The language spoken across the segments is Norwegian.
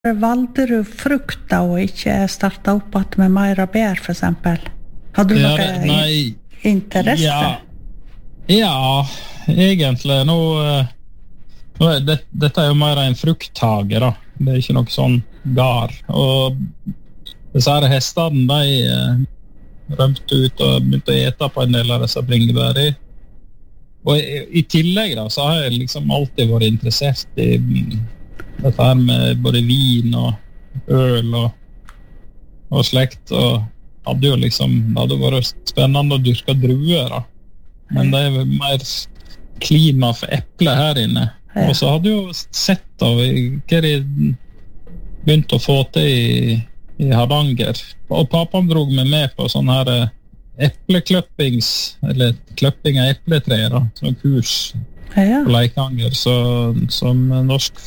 Valgte du frukt da, og ikke starte opp at med mer bær, for eksempel? Hadde du noe interesse? Ja, egentlig. Dette jo mer en frukthage, da. Det ikke noe sånn gar. Og disse her hestene, de rømte ut og begynte å ete på en del av disse bringebær i. Og i tillegg da, så har jeg liksom alltid vært interessert i dette her med både vin og øl og slekt, og hadde jo liksom, det hadde vært spennende å dyrke druer da. Men det mer klima for eple her inne. Og så hadde jeg jo sett da, hva de begynte å få til i Hardanger. Og pappaen drog meg med på sånne her eplekløppings, eller kløpping av epletre da, sånn kurs på Leikanger, som norsk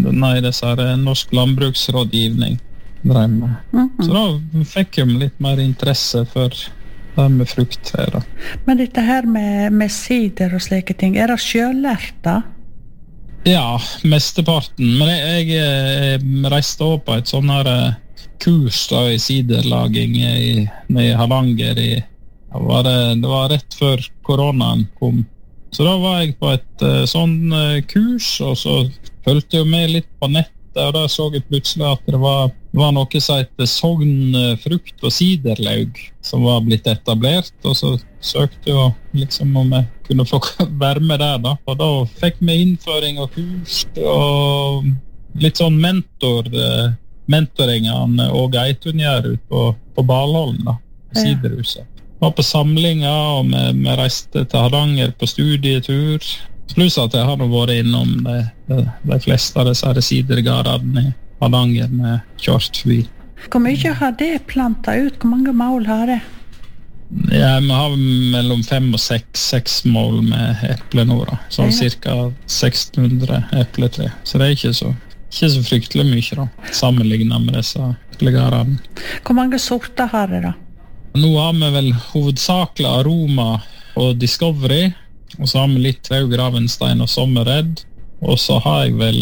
landbruksrådgivning drev med. Så da fikk jeg litt mer interesse for det med frukttre da. Men dette her med sider og slike ting, det selvlært da? Ja, mesteparten. Men jeg reiste også på et sånn her kurs da, i siderlaging i Hardanger. Det var rett før koronaen kom. Så da var jeg på et sånn kurs, og så følte jeg med litt på nettet, og da så jeg plutselig at det var noe som heter Sogn frukt- og siderlaug som var blitt etablert, og så søkte jeg liksom om jeg kunne få være med der da, og da fikk vi innføring og kurs og litt sånn mentoring av Åge Eitun gjør ut på Balholm da, på Siderhuset. Var på samlinger, og vi reiste til Hardanger på studietur. Pluss at jeg har vært innom de fleste av disse sidergardene i Hardanger med kjørt forbi. Hvor mye har det plantet ut? Hvor mange mål har det? Ja, vi har mellom 5 og 6 mål med eple nå da. Sånn cirka 1600 epletre. Så det ikke så fryktelig mye da, sammenlignet med disse eplegardene. Hvor mange sorter har det da? Nå har vi vel hovedsakelig Aroma og Discovery, og så har vi litt Traug Ravenstein og Sommerred, og så har jeg vel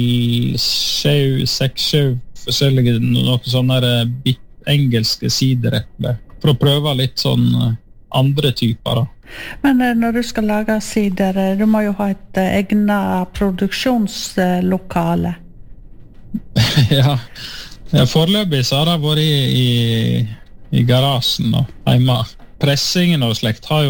6-7 forskjellige noen sånne engelske sidereple, for å prøve litt sånn andre typer da. Men når du skal lage sider, du må jo ha et egnet produksjonslokale. Ja, foreløpig så har det vært i garasjen og hjemme. Pressingen og slekt har jo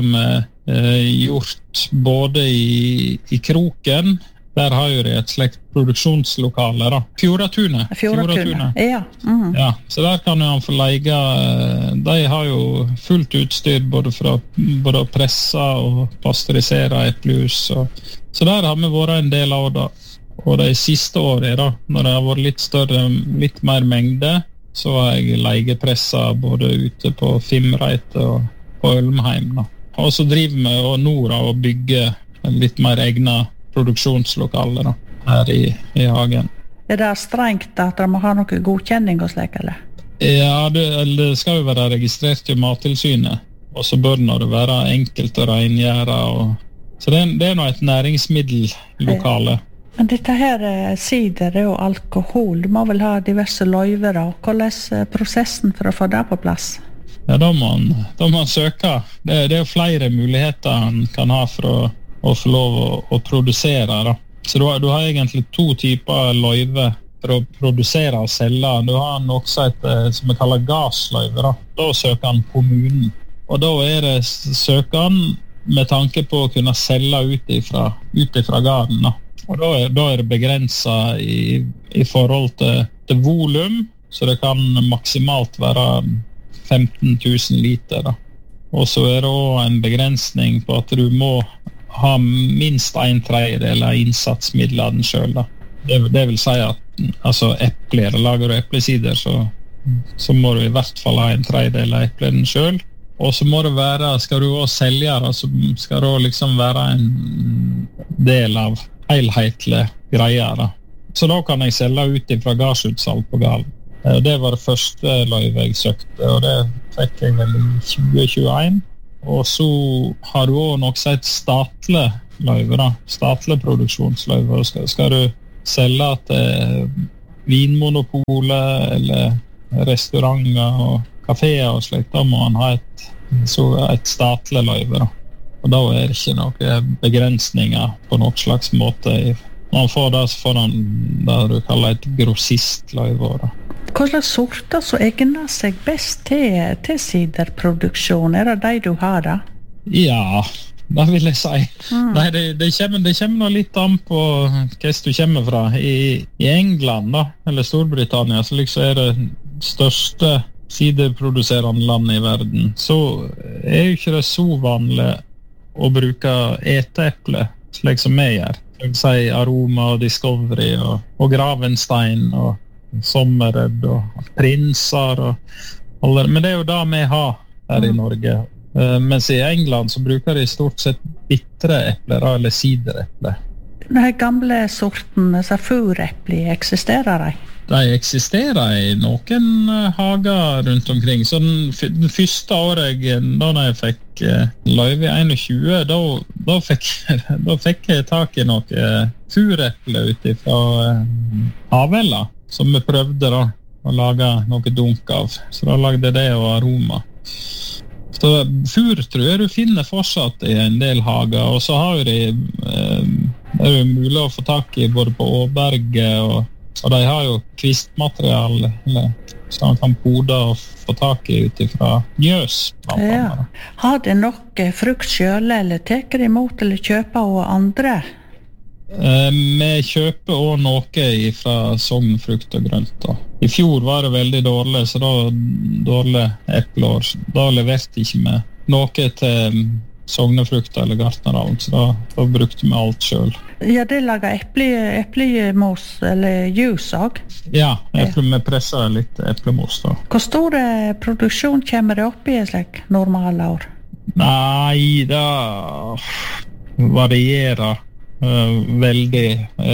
vi gjort både i Kroken, der har jo det et slekt produksjonslokale da. Fjordatunet. Ja. Ja, så der kan jo han få leie, de har jo fullt utstyr både for å presse og pasteurisere eplejus, så der har vi vært en del av det. Og de siste årene da, når det har vært litt større, litt mer mengde, så har jeg leiepressa både ute på Fimreite og på Ølmheim da. Og så driver vi og Nora og bygger litt mer egnet produksjonslokale da, her i hagen. Det strengt at de må ha noe godkjenning og slik, eller? Ja, det skal jo være registrert i Mattilsynet, og så bør det være enkelt å rengjøre. Så det er nå et næringsmiddellokale. Men dette her sider og alkohol, du må vel ha diverse løyver da. Hvordan er prosessen for å få det på plass? Ja, da må man søke. Det er jo flere muligheter man kan ha for å få lov å produsere da. Så du har egentlig 2 typer løyver for å produsere og selge. Du har noe som vi kaller gassløyver da. Da søker han kommunen. Og da er det søkeren med tanke på å kunne selge ut ifra garden da. Og da er det begrenset i forhold til volum, så det kan maksimalt være 15 000 liter da. Og så er det også en begrensning på at du må ha minst 1/3 av innsatsmidlene selv da. Det vil si at altså epler, lager du eplesider, så må du i hvert fall ha 1/3 av eplene selv. Og så må det være, skal du også selge da, så skal det også liksom være en del av helhetlige greier da. Så da kan jeg selge ut fra garsutsalg på Galen. Det var det første løyve jeg søkte, og det fikk jeg vel i 2021. Og så har du også noe som heter statlig løyve da, statlig produksjonsløyve. Skal du selge til vinmonopolet eller restauranter og kaféer og slikt, da må man ha et statlig løyve da. Og da det ikke noen begrensninger på noen slags måte. Når man får det, så får man det du kaller et grossistløyve da. Hva slags sorter som egner seg best til siderproduksjon? Det de du har da? Ja, det vil jeg si. Nei, det kommer nå litt an på hva du kommer fra. I England da, eller Storbritannia, så liksom det største siderproduserende landet i verden, så jo ikke det så vanlig å bruke eteeple, slik som vi gjør. Jeg vil si Aroma og Discovery og Gravenstein og Sommerred og Prinser men det jo det vi har her i Norge. Mens i England så bruker de stort sett bittre epler eller sidereple. De gamle sorten, furepler, eksisterer de? De eksisterer i noen hager rundt omkring. Så den første året da jeg fikk løyve i 21, da fikk jeg tak i noe fureple ut fra Havella, som vi prøvde da å lage noe dunk av. Så da lagde jeg det og Aroma. Så fur tror jeg du finner fortsatt i en del hager, og så har de det jo mulig å få tak i både på Åberget og de har jo kvistmateriale så man kan pode og få tak i ut fra Njøs. Ja. Har de nok frukt selv, eller teker de imot eller kjøper av andre? Vi kjøper også noe fra Sogn frukt og grønt da. I fjor var det veldig dårlig, så da dårlig epleår. Da leverte ikke vi noe til Sognefrukt eller Gartnerhallen, så da brukte vi alt selv. Ja, det lager eplemos eller juice også? Ja, vi presser litt eplemos da. Hvor stor produksjon kommer det opp i et slik normale år? Nei, det varierer veldig.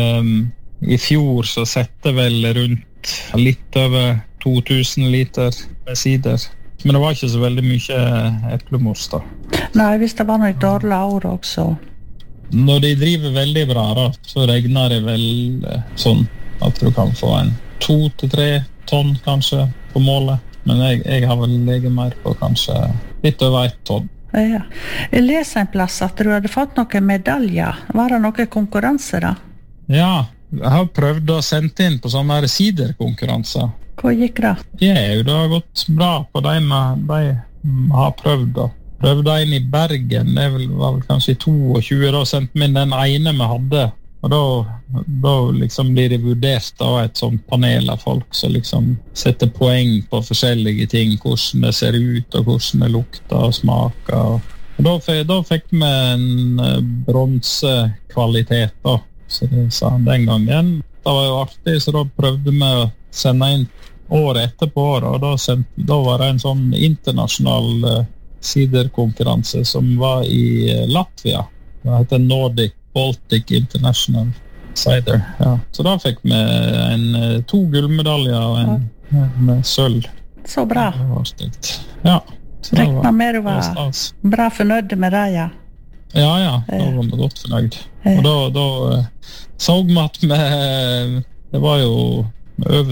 I fjor så sette vel rundt litt over 2000 liter med sider. Men det var ikke så veldig mye eplemos da. Nei, hvis det var noe dårlig år også. Når de driver veldig bra da, så regner det vel sånn at du kan få 2-3 tonn kanskje på målet. Men jeg har vel legget mer på kanskje litt over 1 tonn. Ja. Jeg leser en plass at du hadde fått noen medaljer. Var det noen konkurranse da? Ja, jeg har prøvd å sende inn på sånne siderkonkurranser. Hva gikk det? Ja, det har gått bra på de har prøvd da. Prøvde inn i Bergen, det var vel kanskje i 22, da sendte vi inn den ene vi hadde. Og da liksom blir det vurdert av et sånt panel av folk som liksom setter poeng på forskjellige ting, hvordan det ser ut og hvordan det lukter og smaker. Og da fikk vi en bronsekvalitet da, så det sa den gangen. Det var jo artig, så da prøvde vi å sende inn året etterpå, og da var det en sånn internasjonal siderkonkurranse som var i Latvia. Det heter Nordic Baltic International Cider. Ja. Så da fikk vi 2 gullmedaljer og en sølv. Så bra. Det var stygt. Ja. Rekna med du var bra fornøyd med det, ja. Ja, da var vi godt fornøyd. Og da så vi at det var jo over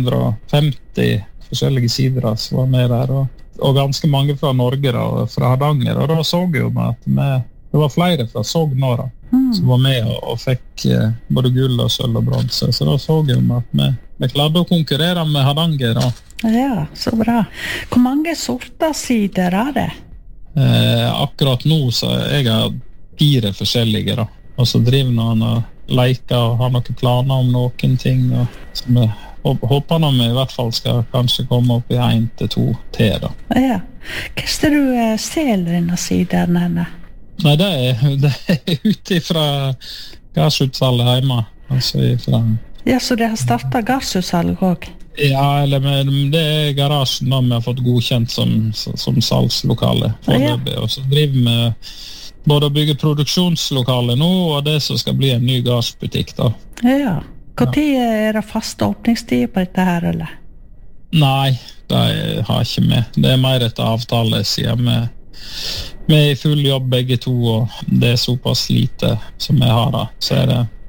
250 forskjellige sidere som var med der, og ganske mange fra Norge da, og fra Hardanger, og da så vi jo at det var flere fra Sogn da, som var med og fikk både gull og sølv og bronse, så da så vi jo at vi klarte å konkurrere med Hardanger da. Ja, så bra. Hvor mange sorter sider er det? Akkurat nå så jeg har 4 forskjellige da, og så driver noen og leker og har noen planer om noen ting, og så vi håper når vi i hvert fall skal kanskje komme opp i 1-2 til da. Ja. Hva er det du selger denne sideren henne? Nei, det ute fra gassutsalget hjemme, altså ifra... Ja, så det har startet gassutsalg også? Ja, det garasjen da vi har fått godkjent som salgslokale foreløpig, og så driver vi både å bygge produksjonslokale nå, og det som skal bli en ny gassbutikk da. Ja, hvor tid er det fast åpningstid på dette her, eller? Nei, det har ikke vi. Det mer etter avtale, siden vi er i full jobb begge to, og det såpass lite som vi har da. Så det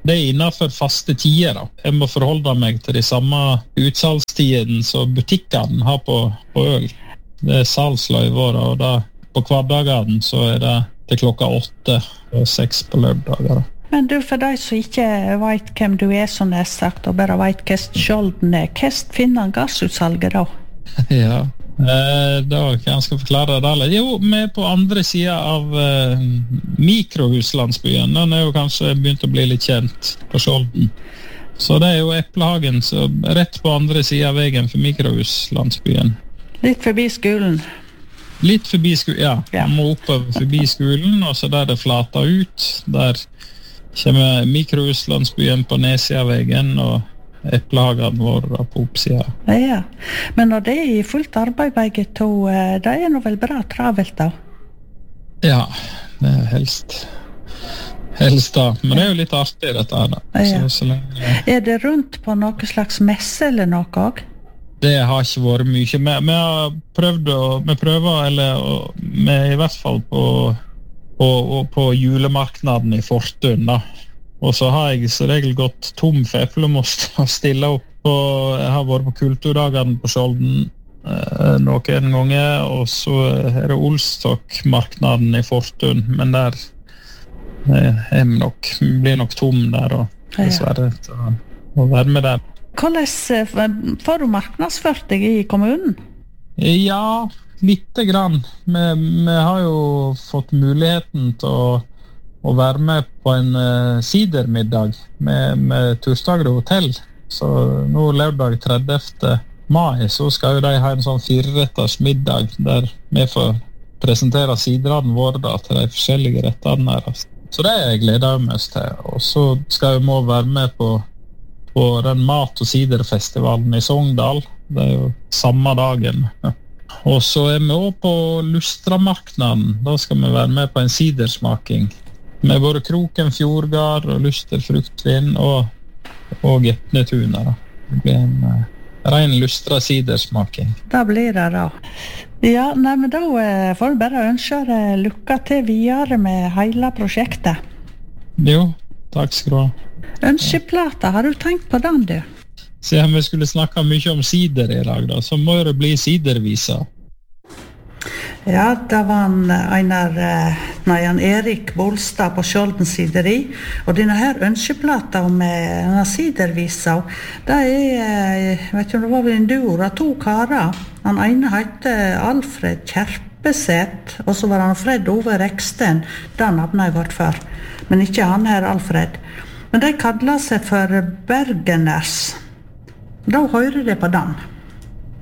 det innenfor faste tider. Da. Jeg må forholde meg til de samme utsalgstidene som butikkene har på øl. Det salgsløyver, og da på hverdagene så det til klokka 8 og 6 på lørdager. Men du, for deg som ikke vet hvem du som sagt, og bare vet hva Skjolden hva finner gassutsalget da? Ja, da kan jeg forklare det. Jo, vi på andre siden av mikrohuslandsbyen. Den jo kanskje begynt å bli litt kjent på Skjolden. Så det jo Eplehagen, så rett på andre siden av veien for mikrohuslandsbyen. Litt forbi skolen? Litt forbi skolen, ja. Man må oppover forbi skolen, og så der det flater ut. Der kommer mikrohuslandsbyen på nedsiden av veien, og Eplehagen vår på oppsiden. Ja, men når det I fullt arbeid begge to, det nå vel bra travelt da? Ja, det helst da. Men det jo litt artig dette her da. Ja. Så lenge... det rundt på noe slags messe eller noe også? Det har ikke vært mye. Vi har prøvd vi prøver, eller vi I hvert fall på julemarknaden I Fortun da. Og så har jeg så regel gått tom for eplemost å stille opp på, jeg har vært på kulturdagene på Skjolden noen ganger, og så det Olstokmarknaden I Fortun, men der blir nok tom der, og dessverre å være med der. Hvordan får du marknadsført deg I kommunen? Ja, lite grann. Vi har jo fått muligheten til å være med på en sidermiddag med Turstagre hotell. Så nå lørdag 30. mai så skal jo de ha en sånn 4-retters middag der vi får presentere siderne våre da, til de forskjellige rettene her. Så det jeg gleder meg mest til. Og så skal vi må være med på den mat- og siderfestivalen I Sogndal. Det jo samme dagen. Og så vi også på Lustramarknaden. Da skal vi være med på en sidersmaking. Med både Kroken Fjordgard og Luster Fruktvin og Etnetuna. Det blir en ren Lustra sidersmaking. Da blir det da. Ja, nei, men da får vi bare ønske deg lykke til videre med hele prosjektet. Jo, takk skal du ha. Ønskeplata, har du tenkt på den, du? Siden vi skulle snakke mye om sider I dag, da, så må det bli sidervisa. Ja, det var en Erik Bolstad på Skjolden sideri, og denne her ønskeplata om denne sidervisa, det jeg vet ikke om det var vel en duo, det 2 karer. Den ene heter Alfred Kjerpeseth, og så var han Fred Ove Reksten, den navnet jeg vært for, men ikke han her Alfred. Men de kallar seg for Bergeners. Da hører de på den.